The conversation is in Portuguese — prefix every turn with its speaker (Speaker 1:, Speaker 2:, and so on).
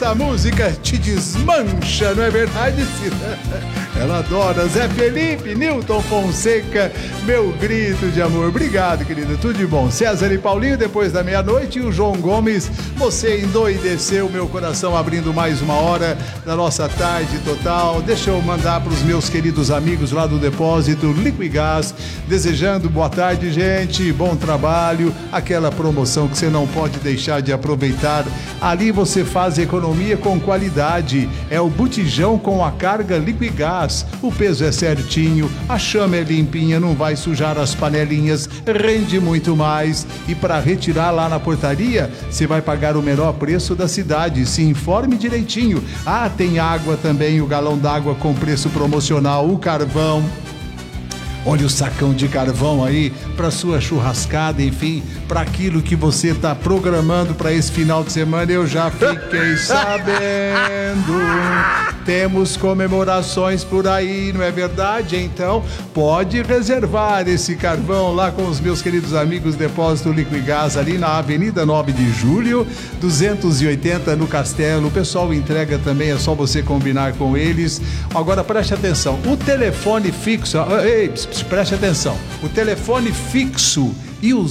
Speaker 1: Essa música te desmancha, não é verdade, Cida? Ela adora. Zé Felipe, Nilton Fonseca, meu grito de amor. Obrigado, querida, tudo de bom. César e Paulinho, depois da meia-noite. E o João Gomes, você endoideceu meu coração abrindo mais uma hora da nossa tarde total. Deixa eu mandar para os meus queridos amigos lá do depósito Liquigás, desejando boa tarde, gente, bom trabalho, aquela promoção que você não pode deixar de aproveitar. Ali você faz economia com qualidade. É o botijão com a carga Liquigás. O peso é certinho, a chama é limpinha, não vai sujar as panelinhas, rende muito mais. E para retirar lá na portaria, você vai pagar o menor preço da cidade. Se informe direitinho. Ah, tem água também, o galão d'água com preço promocional, o carvão. Olha o sacão de carvão aí para sua churrascada, enfim, para aquilo que você está programando para esse final de semana. Eu já fiquei sabendo. Temos comemorações por aí, não é verdade? Então, pode reservar esse carvão lá com os meus queridos amigos Depósito Liquigás, ali na Avenida 9 de Julho, 280 no Castelo. O pessoal entrega também, é só você combinar com eles. Agora, preste atenção, o telefone fixo... Ei, preste atenção, o telefone fixo e os